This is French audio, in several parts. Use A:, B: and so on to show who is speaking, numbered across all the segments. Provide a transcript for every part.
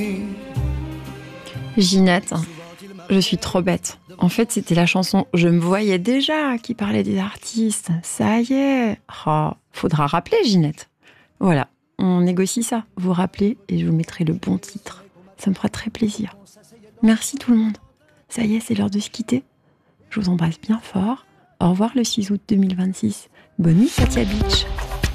A: Ginette, je suis trop bête. En fait, c'était la chanson « Je me voyais déjà » qui parlait des artistes. Ça y est. Oh, faudra rappeler, Ginette. Voilà, on négocie ça. Vous rappelez et je vous mettrai le bon titre. Ça me fera très plaisir. Merci tout le monde. Ça y est, c'est l'heure de se quitter. Je vous embrasse bien fort. Au revoir le 6 août 2026. Bonne nuit, Katia Beach.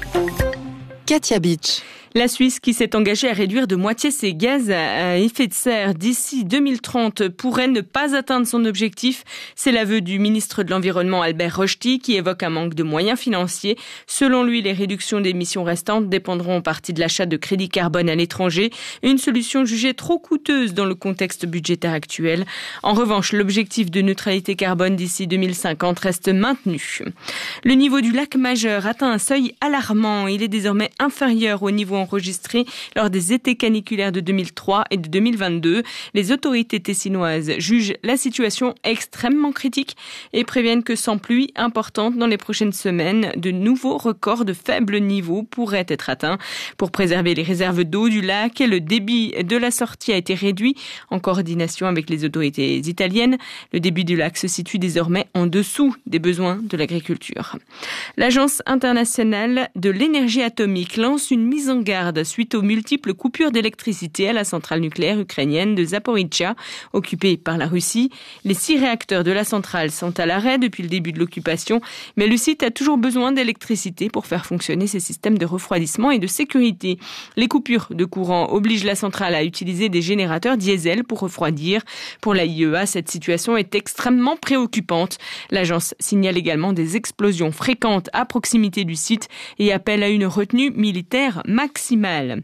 B: Katia Beach.
C: La Suisse, qui s'est engagée à réduire de moitié ses gaz à effet de serre d'ici 2030, pourrait ne pas atteindre son objectif. C'est l'aveu du ministre de l'Environnement Albert Rochety, qui évoque un manque de moyens financiers. Selon lui, les réductions d'émissions restantes dépendront en partie de l'achat de crédits carbone à l'étranger, une solution jugée trop coûteuse dans le contexte budgétaire actuel. En revanche, l'objectif de neutralité carbone d'ici 2050 reste maintenu. Le niveau du lac Majeur atteint un seuil alarmant. Il est désormais inférieur au niveau enregistrés lors des étés caniculaires de 2003 et de 2022. Les autorités tessinoises jugent la situation extrêmement critique et préviennent que sans pluie importante dans les prochaines semaines, de nouveaux records de faible niveau pourraient être atteints. Pour préserver les réserves d'eau du lac, le débit de la sortie a été réduit en coordination avec les autorités italiennes. Le débit du lac se situe désormais en dessous des besoins de l'agriculture. L'Agence internationale de l'énergie atomique lance une mise en garde suite aux multiples coupures d'électricité à la centrale nucléaire ukrainienne de Zaporijjia, occupée par la Russie. Les 6 réacteurs de la centrale sont à l'arrêt depuis le début de l'occupation, mais le site a toujours besoin d'électricité pour faire fonctionner ses systèmes de refroidissement et de sécurité. Les coupures de courant obligent la centrale à utiliser des générateurs diesel pour refroidir. Pour la IEA, cette situation est extrêmement préoccupante. L'agence signale également des explosions fréquentes à proximité du site et appelle à une retenue militaire maximale.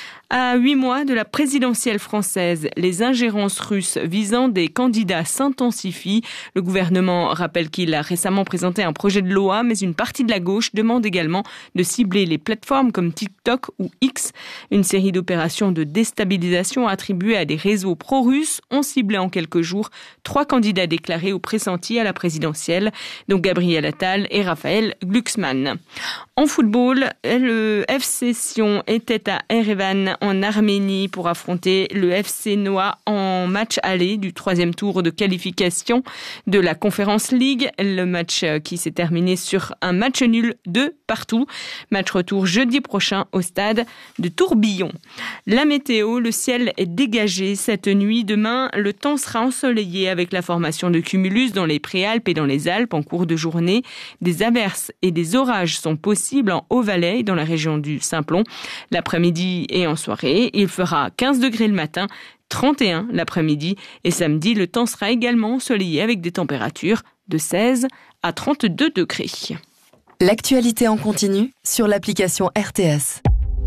C: À 8 mois de la présidentielle française, les ingérences russes visant des candidats s'intensifient. Le gouvernement rappelle qu'il a récemment présenté un projet de loi, mais une partie de la gauche demande également de cibler les plateformes comme TikTok ou X. Une série d'opérations de déstabilisation attribuées à des réseaux pro-russes ont ciblé en quelques jours 3 candidats déclarés ou pressentis à la présidentielle, dont Gabriel Attal et Raphaël Glucksmann. En football, le FC Sion était à Erevan en Arménie pour affronter le FC Noah en match aller du 3e tour de qualification de la Conference League. Le match qui s'est terminé sur un match nul 2-2. Match retour jeudi prochain au stade de Tourbillon. La météo, le ciel est dégagé cette nuit. Demain, le temps sera ensoleillé avec la formation de cumulus dans les Préalpes et dans les Alpes en cours de journée. Des averses et des orages sont possibles en Haut-Valais et dans la région du Simplon. L'après-midi et en soirée, il fera 15 degrés le matin, 31 l'après-midi et samedi, le temps sera également ensoleillé avec des températures de 16 à 32 degrés.
B: L'actualité en continu sur l'application RTS.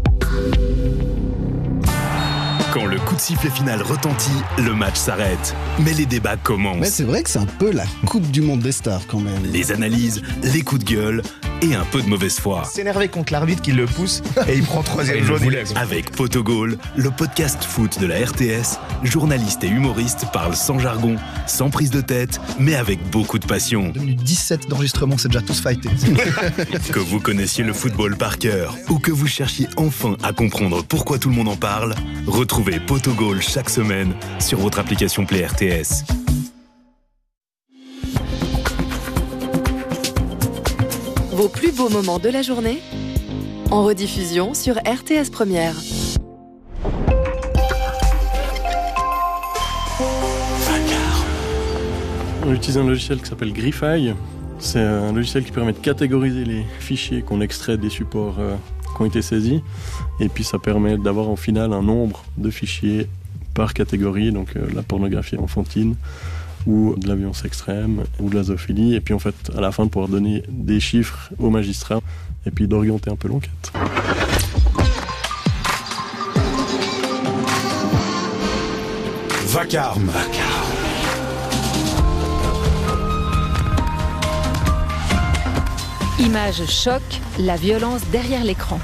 D: Quand le coup de sifflet final retentit, le match s'arrête. Mais les débats commencent.
E: Mais c'est vrai que c'est un peu la Coupe du Monde des stars quand même.
D: Les analyses, les coups de gueule et un peu de mauvaise foi.
F: S'énerver contre l'arbitre qui le pousse et il prend 3e jaune.
D: Avec Potogol, le podcast foot de la RTS, journalistes et humoristes parlent sans jargon, sans prise de tête, mais avec beaucoup de passion.
E: 17 d'enregistrement, c'est déjà tous fighté.
D: Que vous connaissiez le football par cœur ou que vous cherchiez enfin à comprendre pourquoi tout le monde en parle, retrouvez Potogol chaque semaine sur votre application Play RTS.
B: Vos plus beaux moments de la journée en rediffusion sur RTS Première.
G: On utilise un logiciel qui s'appelle Griffeye. C'est un logiciel qui permet de catégoriser les fichiers qu'on extrait des supports qui ont été saisis. Et puis ça permet d'avoir en final un nombre de fichiers par catégorie, donc la pornographie enfantine, ou de la violence extrême, ou de la zoophilie. Et puis en fait, à la fin, de pouvoir donner des chiffres au magistrat, et puis d'orienter un peu l'enquête.
D: Vacarme.
H: Image choc, la violence derrière l'écran.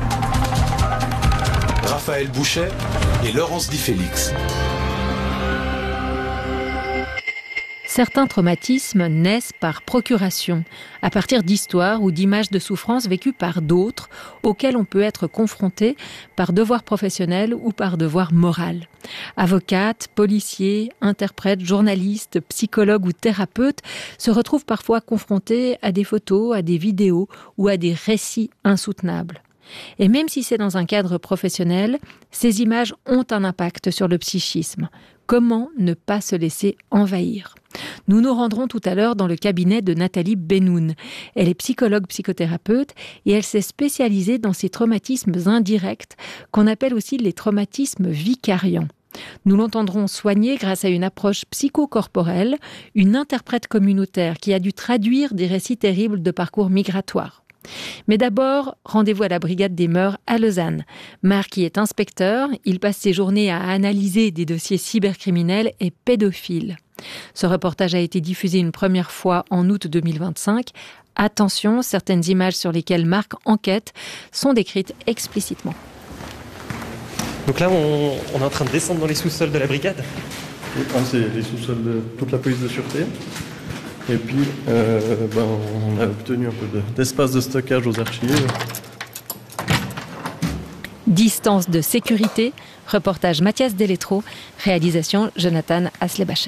D: Raphaël Bouchet et Laurence Di Félix.
H: Certains traumatismes naissent par procuration, à partir d'histoires ou d'images de souffrance vécues par d'autres, auxquelles on peut être confronté par devoir professionnel ou par devoir moral. Avocates, policiers, interprètes, journalistes, psychologues ou thérapeutes se retrouvent parfois confrontés à des photos, à des vidéos ou à des récits insoutenables. Et même si c'est dans un cadre professionnel, ces images ont un impact sur le psychisme. Comment ne pas se laisser envahir ? Nous nous rendrons tout à l'heure dans le cabinet de Nathalie Benoun. Elle est psychologue psychothérapeute et elle s'est spécialisée dans ces traumatismes indirects qu'on appelle aussi les traumatismes vicariants. Nous l'entendrons soigner grâce à une approche psychocorporelle, une interprète communautaire qui a dû traduire des récits terribles de parcours migratoires. Mais d'abord, rendez-vous à la Brigade des Mœurs à Lausanne. Marc y est inspecteur, il passe ses journées à analyser des dossiers cybercriminels et pédophiles. Ce reportage a été diffusé une première fois en août 2025. Attention, certaines images sur lesquelles Marc enquête sont décrites explicitement.
I: Donc là, on est en train de descendre dans les sous-sols de la brigade.
G: C'est les sous-sols de toute la police de sûreté. Et puis, on a obtenu un peu d'espace de stockage aux archives.
H: Distance de sécurité, reportage Mathias Deletro, réalisation Jonathan Aslebacher.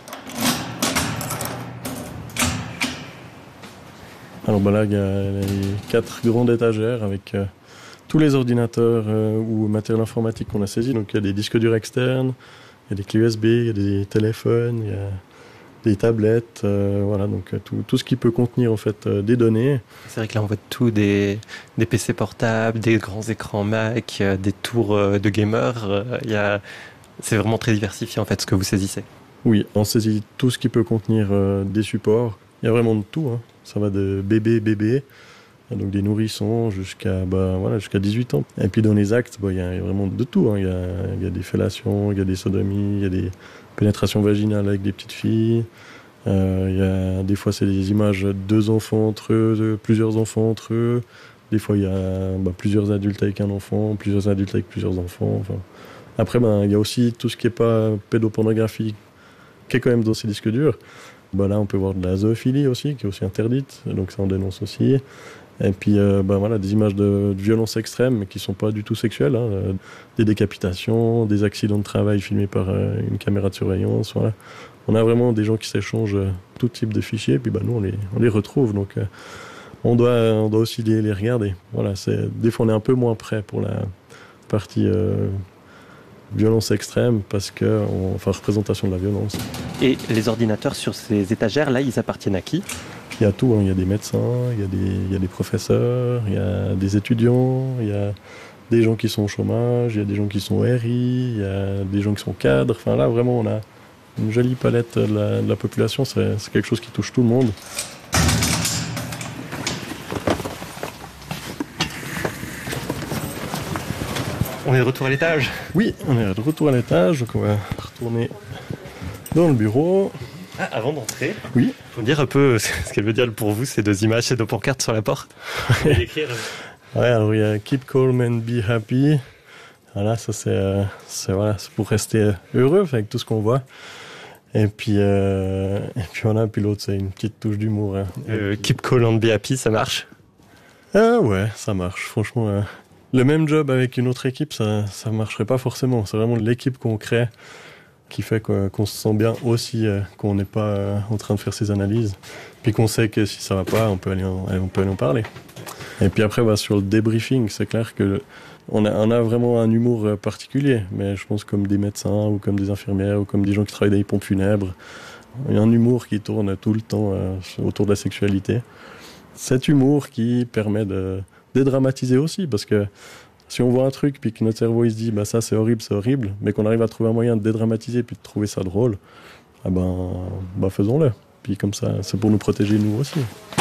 G: Alors là, il y a les 4 grandes étagères avec tous les ordinateurs ou matériel informatique qu'on a saisi. Donc il y a des disques durs externes, il y a des clés USB, il y a des téléphones, il y a des tablettes, donc tout ce qui peut contenir en fait des données.
I: C'est vrai que là on voit tout des PC portables, des grands écrans Mac, des tours de gamers. C'est vraiment très diversifié en fait ce que vous saisissez.
G: Oui, on saisit tout ce qui peut contenir des supports. Il y a vraiment de tout. Hein. Ça va de bébé, donc des nourrissons jusqu'à 18 ans. Et puis dans les actes, il y a vraiment de tout. Hein. Il y a des fellations, il y a des sodomies, il y a des pénétration vaginale avec des petites filles. Des fois, c'est des images de 2 enfants entre eux, de plusieurs enfants entre eux. Des fois, il y a plusieurs adultes avec un enfant, plusieurs adultes avec plusieurs enfants. Enfin. Après, il y a aussi tout ce qui n'est pas pédopornographie, qui est quand même dans ces disques durs. Là, on peut voir de la zoophilie aussi, qui est aussi interdite. Donc ça, on dénonce aussi. Et puis, des images de violences extrêmes, mais qui ne sont pas du tout sexuelles. Hein. Des décapitations, des accidents de travail filmés par une caméra de surveillance. Voilà. On a vraiment des gens qui s'échangent tout type de fichiers. Et puis, nous, on les retrouve. Donc, on doit aussi les regarder. Voilà, des fois, on est un peu moins prêt pour la partie violence extrême, parce représentation de la violence.
I: Et les ordinateurs sur ces étagères, là, ils appartiennent à qui ?
G: Il y a tout, hein. Il y a des médecins, il y a des professeurs, il y a des étudiants, il y a des gens qui sont au chômage, il y a des gens qui sont au RI, il y a des gens qui sont cadres. Enfin là, vraiment, on a une jolie palette de la population. C'est quelque chose qui touche tout le monde.
I: On est de retour à l'étage ?
G: Oui, on est de retour à l'étage, donc on va retourner dans le bureau.
I: Avant d'entrer,
G: oui.
I: Faut me dire un peu ce qu'elle veut dire pour vous, ces 2 images, ces 2 pancartes sur la porte.
G: Ouais, alors il y a Keep Calm and Be Happy. Voilà, ça c'est pour rester heureux avec tout ce qu'on voit. Et puis voilà, puis l'autre, c'est une petite touche d'humour. Hein.
I: Keep Calm and Be Happy, ça marche ?
G: Ouais, ça marche. Franchement, le même job avec une autre équipe, ça marcherait pas forcément. C'est vraiment l'équipe qu'on crée qui fait qu'on se sent bien aussi, qu'on n'est pas en train de faire ses analyses. Puis qu'on sait que si ça va pas, on peut aller en parler. Et puis après, sur le débriefing, c'est clair que on a vraiment un humour particulier. Mais je pense comme des médecins ou comme des infirmières ou comme des gens qui travaillent dans les pompes funèbres, il y a un humour qui tourne tout le temps autour de la sexualité. Cet humour qui permet de dédramatiser aussi, parce que si on voit un truc puis que notre cerveau il se dit ça c'est horrible, mais qu'on arrive à trouver un moyen de dédramatiser puis de trouver ça drôle, faisons-le. Puis comme ça, c'est pour nous protéger nous aussi.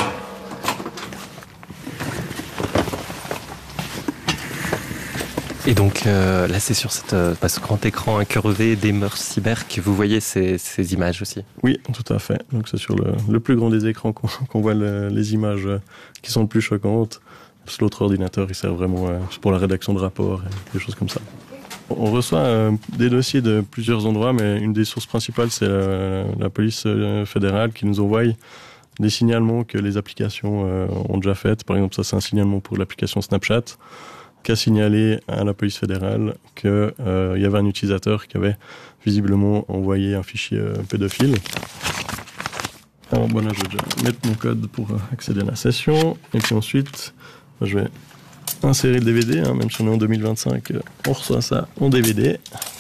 I: Et donc là c'est sur ce grand écran incurvé des mœurs cyber que vous voyez ces images aussi ?
G: Oui, tout à fait. Donc c'est sur le plus grand des écrans qu'on voit les images qui sont le plus choquantes. L'autre ordinateur, il sert vraiment pour la rédaction de rapports et des choses comme ça. On reçoit des dossiers de plusieurs endroits, mais une des sources principales, c'est la police fédérale qui nous envoie des signalements que les applications ont déjà faites. Par exemple, ça, c'est un signalement pour l'application Snapchat qui a signalé à la police fédérale qu'il y avait un utilisateur qui avait visiblement envoyé un fichier pédophile. Alors bon, là, je vais déjà mettre mon code pour accéder à la session. Et puis ensuite, je vais insérer le DVD, même si on est en 2025, on reçoit ça en DVD.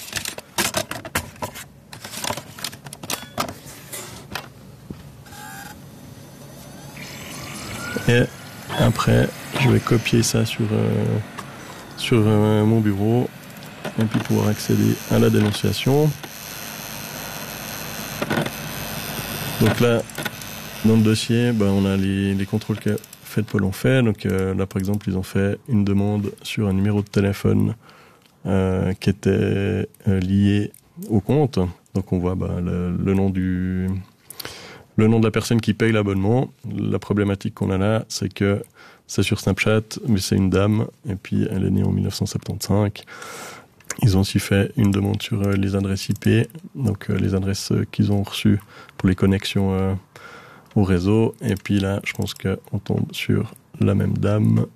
G: Et après, je vais copier ça sur mon bureau et puis pouvoir accéder à la dénonciation. Donc là, dans le dossier, on a les contrôles que fait Pôle ont fait. Donc là, par exemple, ils ont fait une demande sur un numéro de téléphone qui était lié au compte. Donc on voit le nom de la personne qui paye l'abonnement. La problématique qu'on a là, c'est que c'est sur Snapchat, mais c'est une dame, et puis elle est née en 1975. Ils ont aussi fait une demande sur les adresses IP, donc les adresses qu'ils ont reçues pour les connexions au réseau. Et puis là, je pense qu'on tombe sur la même dame.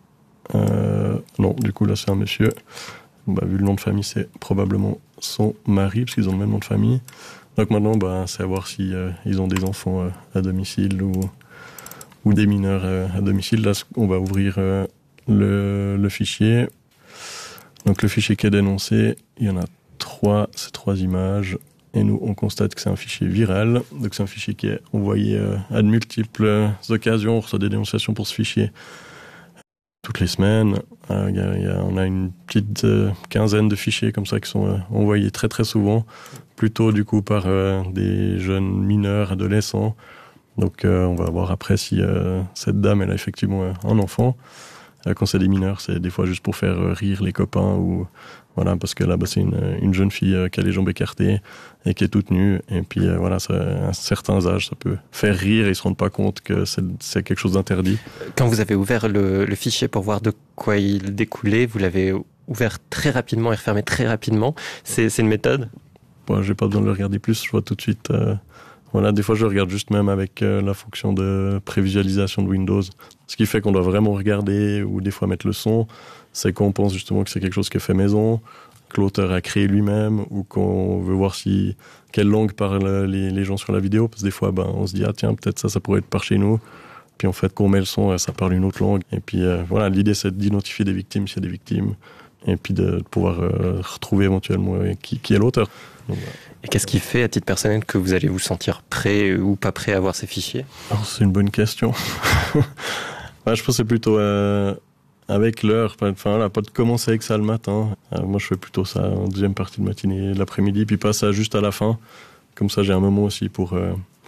G: Non, du coup là c'est un monsieur. Vu le nom de famille, c'est probablement son mari, parce qu'ils ont le même nom de famille. Donc maintenant, c'est à voir si ils ont des enfants à domicile ou des mineurs à domicile. Là, on va ouvrir le fichier. Donc le fichier qui est dénoncé, il y en a 3, c'est 3 images. Et nous, on constate que c'est un fichier viral. Donc c'est un fichier qui est envoyé à de multiples occasions. On reçoit des dénonciations pour ce fichier toutes les semaines. On a une petite quinzaine de fichiers comme ça qui sont envoyés très très souvent. Plutôt du coup par des jeunes mineurs, adolescents. Donc on va voir après si cette dame, elle a effectivement un enfant. Quand c'est des mineurs, c'est des fois juste pour faire rire les copains ou voilà, parce que là, c'est une jeune fille qui a les jambes écartées et qui est toute nue. Et puis voilà, à certains âges, ça peut faire rire et ils se rendent pas compte que c'est quelque chose d'interdit.
I: Quand vous avez ouvert le fichier pour voir de quoi il découlait, vous l'avez ouvert très rapidement et refermé très rapidement. C'est une méthode ?
G: J'ai pas besoin de le regarder plus, je vois tout de suite. Voilà, des fois je regarde juste même avec la fonction de prévisualisation de Windows. Ce qui fait qu'on doit vraiment regarder ou des fois mettre le son, c'est qu'on pense justement que c'est quelque chose qui est fait maison, que l'auteur a créé lui-même, ou qu'on veut voir quelle langue parlent les gens sur la vidéo, parce que des fois on se dit tiens, peut-être ça pourrait être par chez nous. Puis en fait quand on met le son, ça parle une autre langue. Et puis voilà, l'idée c'est d'identifier des victimes s'il y a des victimes, et puis de pouvoir retrouver éventuellement qui est l'auteur. Donc,
I: et qu'est-ce qui fait, à titre personnel, que vous allez vous sentir prêt ou pas prêt à voir ces fichiers ?
G: Alors, c'est une bonne question. Je pense que c'est plutôt avec l'heure. Enfin, pas de commencer avec ça le matin. Moi, je fais plutôt ça en deuxième partie de matinée, l'après-midi, puis pas ça juste à la fin. Comme ça, j'ai un moment aussi pour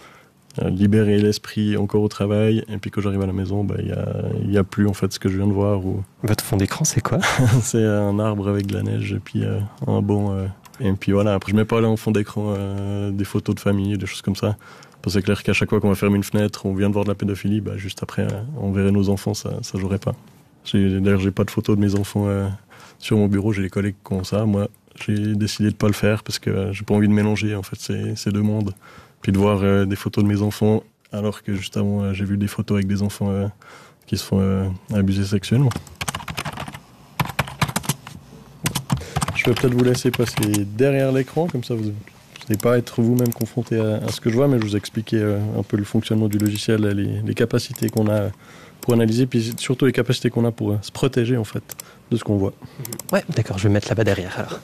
G: libérer l'esprit encore au travail. Et puis quand j'arrive à la maison, il y a plus en fait ce que je viens de voir.
I: Votre fond d'écran, c'est quoi ?
G: C'est un arbre avec de la neige et puis un banc. Et puis voilà, après je mets pas là en fond d'écran des photos de famille, des choses comme ça. Parce que c'est clair qu'à chaque fois qu'on va fermer une fenêtre, on vient de voir de la pédophilie, juste après on verrait nos enfants, ça jouerait pas. D'ailleurs j'ai pas de photos de mes enfants sur mon bureau, j'ai des collègues qui ont ça. Moi j'ai décidé de pas le faire parce que j'ai pas envie de mélanger en fait ces deux mondes. Puis de voir des photos de mes enfants alors que juste avant j'ai vu des photos avec des enfants qui se font abuser sexuellement. Je vais peut-être vous laisser passer derrière l'écran, comme ça vous n'allez pas être vous-même confronté à ce que je vois, mais je vous expliquer un peu le fonctionnement du logiciel, les capacités qu'on a pour analyser, puis surtout les capacités qu'on a pour se protéger en fait de ce qu'on voit.
I: Ouais, d'accord, je vais me mettre là-bas derrière alors.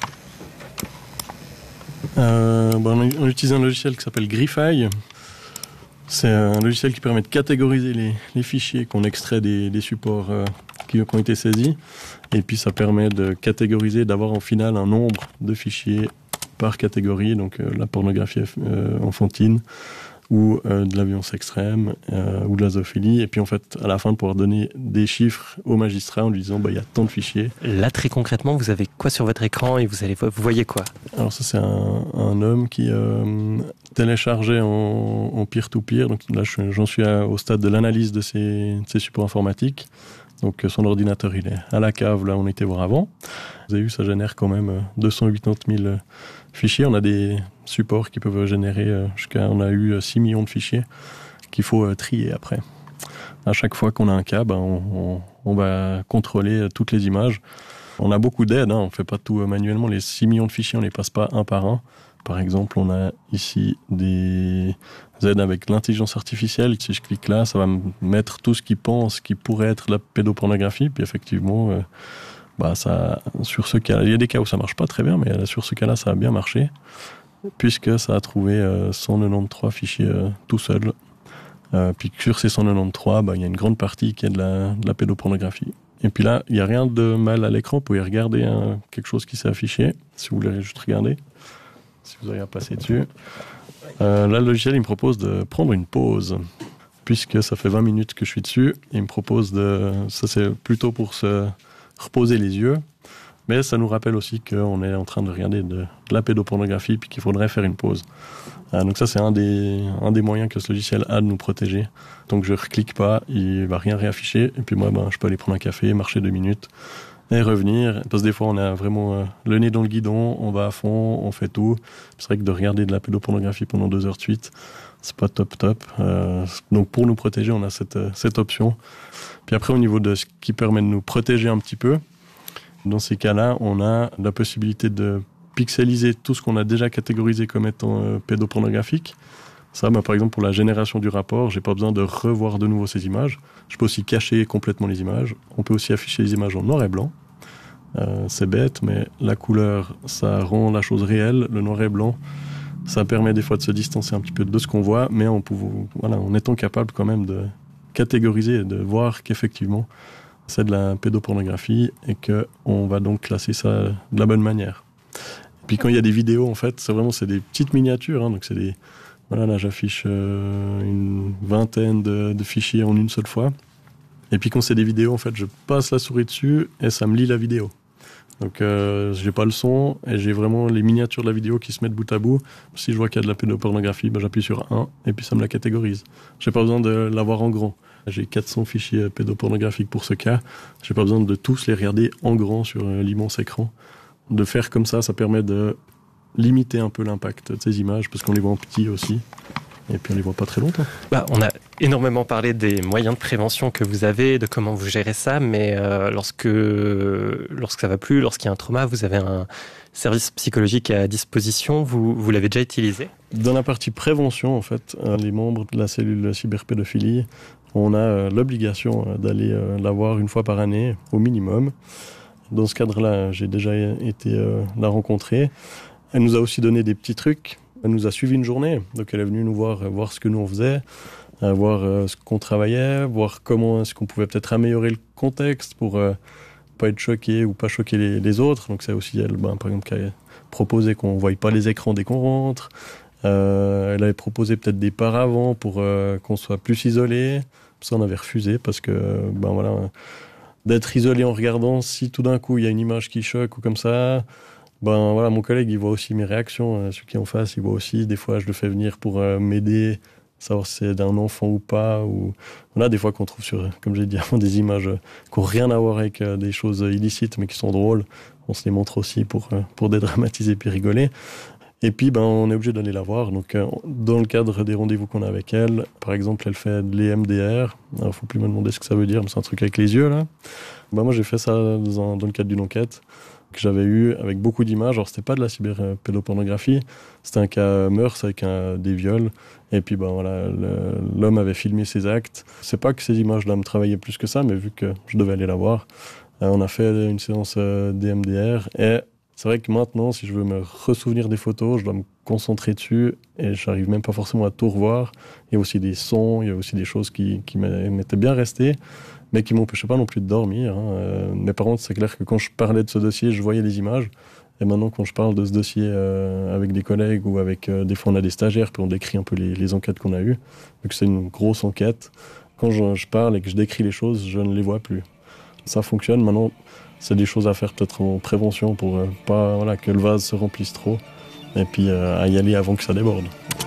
G: On utilise un logiciel qui s'appelle Grify. C'est un logiciel qui permet de catégoriser les fichiers qu'on extrait des supports qui ont été saisis. Et puis ça permet de catégoriser, d'avoir en final un nombre de fichiers par catégorie, donc la pornographie enfantine ou de la violence extrême ou de la zoophilie. Et puis en fait, à la fin, de pouvoir donner des chiffres au magistrat en lui disant il y a tant de fichiers.
I: Là, très concrètement, vous avez quoi sur votre écran et vous voyez quoi ?
G: Alors ça, c'est un homme qui téléchargeait en peer-to-peer. Donc là, j'en suis au stade de l'analyse de ces supports informatiques. Donc son ordinateur, il est à la cave, là on était voir avant. Vous avez vu, ça génère quand même 280 000 fichiers. On a des supports qui peuvent générer on a eu 6 millions de fichiers qu'il faut trier après. À chaque fois qu'on a un cas, on va contrôler toutes les images. On a beaucoup d'aides, on ne fait pas tout manuellement. Les 6 millions de fichiers, on ne les passe pas un par un. Par exemple, on a ici des aides avec l'intelligence artificielle. Si je clique là, ça va me mettre tout ce qui pense qui pourrait être de la pédopornographie. Puis effectivement, sur ce cas, il y a des cas où ça ne marche pas très bien, mais sur ce cas-là, ça a bien marché, puisque ça a trouvé 193 fichiers tout seul. Puis sur ces 193, il y a une grande partie qui est de la pédopornographie. Et puis là, il n'y a rien de mal à l'écran. Vous pouvez regarder quelque chose qui s'est affiché, si vous voulez juste regarder. Si vous avez à passer dessus. Là, le logiciel, il me propose de prendre une pause, puisque ça fait 20 minutes que je suis dessus. Il me propose ça c'est plutôt pour se reposer les yeux, mais ça nous rappelle aussi qu'on est en train de regarder de la pédopornographie, puis qu'il faudrait faire une pause. Donc ça, c'est un des moyens que ce logiciel a de nous protéger. Donc je ne reclique pas, il va rien réafficher, et puis moi, je peux aller prendre un café, marcher 2 minutes, et revenir, parce que des fois on a vraiment le nez dans le guidon, on va à fond, on fait tout. C'est vrai que de regarder de la pédopornographie pendant 2 heures de suite, c'est pas top. Donc pour nous protéger, on a cette option. Puis après, au niveau de ce qui permet de nous protéger un petit peu, dans ces cas-là, on a la possibilité de pixeliser tout ce qu'on a déjà catégorisé comme étant pédopornographique. Ça, par exemple, pour la génération du rapport, j'ai pas besoin de revoir de nouveau ces images. Je peux aussi cacher complètement les images. On peut aussi afficher les images en noir et blanc. C'est bête, mais la couleur, ça rend la chose réelle. Le noir et blanc, ça permet des fois de se distancer un petit peu de ce qu'on voit, mais en étant capable quand même de catégoriser et de voir qu'effectivement, c'est de la pédopornographie et qu'on va donc classer ça de la bonne manière. Et puis quand il y a des vidéos, en fait, c'est des petites miniatures, donc c'est des... Voilà, là j'affiche une vingtaine de fichiers en une seule fois. Et puis quand c'est des vidéos, en fait, je passe la souris dessus et ça me lit la vidéo. Donc j'ai pas le son et j'ai vraiment les miniatures de la vidéo qui se mettent bout à bout. Si je vois qu'il y a de la pédopornographie, j'appuie sur 1 et puis ça me la catégorise. J'ai pas besoin de l'avoir en grand. J'ai 400 fichiers pédopornographiques pour ce cas. J'ai pas besoin de tous les regarder en grand sur l'immense écran. De faire comme ça permet de limiter un peu l'impact de ces images, parce qu'on les voit en petit aussi, et puis on les voit pas très longtemps.
I: On a énormément parlé des moyens de prévention que vous avez, de comment vous gérez ça, mais lorsque ça va plus, lorsqu'il y a un trauma, vous avez un service psychologique à disposition, vous l'avez déjà utilisé ?
G: Dans la partie prévention, en fait, les membres de la cellule cyberpédophilie, on a l'obligation d'aller la voir une fois par année, au minimum. Dans ce cadre-là, j'ai déjà été la rencontrer. Elle nous a aussi donné des petits trucs. Elle nous a suivi une journée. Donc elle est venue nous voir ce que nous on faisait, voir ce qu'on travaillait, voir comment est-ce qu'on pouvait peut-être améliorer le contexte pour pas être choqué ou pas choquer les autres. Donc c'est aussi elle, par exemple, qui a proposé qu'on ne voie pas les écrans dès qu'on rentre. Elle avait proposé peut-être des paravents pour qu'on soit plus isolé. Ça, on avait refusé parce que, d'être isolé en regardant, si tout d'un coup il y a une image qui choque ou comme ça, mon collègue, il voit aussi mes réactions. Celui qui est en face, il voit aussi. Des fois, je le fais venir pour m'aider, savoir si c'est d'un enfant ou pas. Des fois qu'on trouve comme j'ai dit avant, des images qui n'ont rien à voir avec des choses illicites, mais qui sont drôles. On se les montre aussi pour dédramatiser puis rigoler. Et puis, on est obligé d'aller la voir. Donc, dans le cadre des rendez-vous qu'on a avec elle, par exemple, elle fait de l'EMDR. Alors, faut plus me demander ce que ça veut dire, mais c'est un truc avec les yeux, là. Moi, j'ai fait ça dans le cadre d'une enquête que j'avais eu avec beaucoup d'images. Alors, c'était pas de la cyberpédopornographie. C'était un cas meurtre avec des viols. Et puis, l'homme avait filmé ses actes. C'est pas que ces images-là me travaillaient plus que ça, mais vu que je devais aller la voir, on a fait une séance d'EMDR. Et c'est vrai que maintenant, si je veux me ressouvenir des photos, je dois me concentrer dessus et j'arrive même pas forcément à tout revoir. Il y a aussi des sons, il y a aussi des choses qui m'étaient bien restées, mais qui m'empêchaient pas non plus de dormir. Mais par contre, c'est clair que quand je parlais de ce dossier, je voyais les images. Et maintenant, quand je parle de ce dossier avec des collègues ou avec des fois on a des stagiaires, puis on décrit un peu les enquêtes qu'on a eues, vu que c'est une grosse enquête, quand je parle et que je décris les choses, je ne les vois plus. Ça fonctionne. Maintenant, c'est des choses à faire peut-être en prévention pour pas que le vase se remplisse trop et puis à y aller avant que ça déborde.